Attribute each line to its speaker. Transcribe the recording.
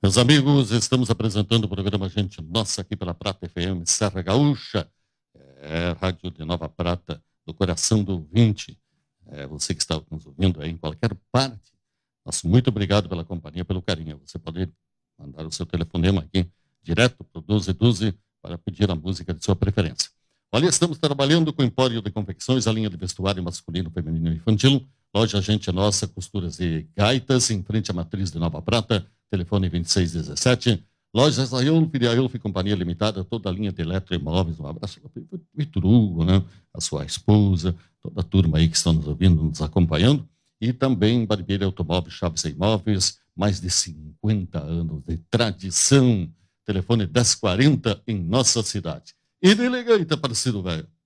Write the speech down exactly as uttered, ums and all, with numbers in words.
Speaker 1: Meus amigos, estamos apresentando o programa Gente Nossa aqui pela Prata F M Serra Gaúcha, é, rádio de Nova Prata, do coração do ouvinte. É, você que está nos ouvindo aí em qualquer parte, nosso muito obrigado pela companhia, pelo carinho. Você pode mandar o seu telefonema aqui direto para o doze doze para pedir a música de sua preferência. Olha, estamos trabalhando com o Empório de Confecções, a linha de vestuário masculino, feminino e infantil. Loja Gente Nossa, costuras e gaitas, em frente à matriz de Nova Prata, telefone vinte e seis dezessete. Lojas Ayolf e Ayolf Companhia Limitada, toda a linha de eletroimóveis. Um abraço para o Vitor Hugo, né? A sua esposa, toda a turma aí que está nos ouvindo, nos acompanhando. E também Barbearia Automóveis, Chaves e Imóveis, mais de cinquenta anos de tradição. Telefone dez quarenta em nossa cidade. E de elegante, parecido velho.